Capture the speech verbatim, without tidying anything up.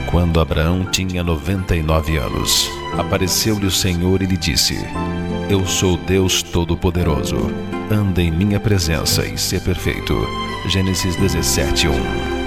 Quando Abraão tinha noventa e nove anos, apareceu-lhe o Senhor e lhe disse: Eu sou Deus Todo-Poderoso. Anda em minha presença e sê perfeito. Gênesis dezessete, um.